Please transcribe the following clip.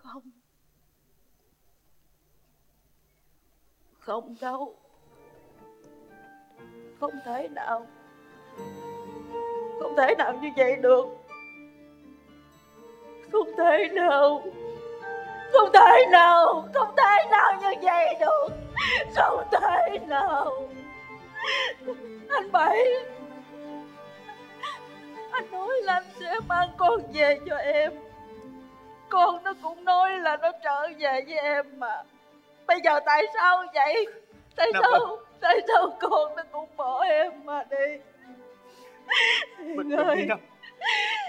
Không, không đâu. Không thể nào. Không thể nào như vậy được. Không thể nào. Không thể nào. Không thể nào như vậy được. Không thể nào. Anh Bảy, anh nói là anh sẽ mang con về cho em. Con nó cũng nói là nó trở về với em mà. Bây giờ tại sao vậy? Tại Năm ơi, sao? Tại sao con nó cũng bỏ em mà đi? mình Hiền đi ơi, Năm.